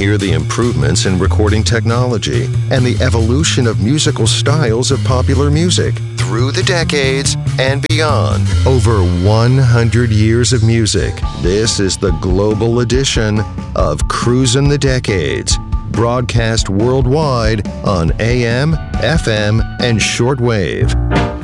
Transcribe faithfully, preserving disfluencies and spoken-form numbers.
hear the improvements in recording technology and the evolution of musical styles of popular music through the decades and beyond. Over one hundred years of music. This is the global edition of Cruisin' the Decades, broadcast worldwide on A M, F M, and shortwave.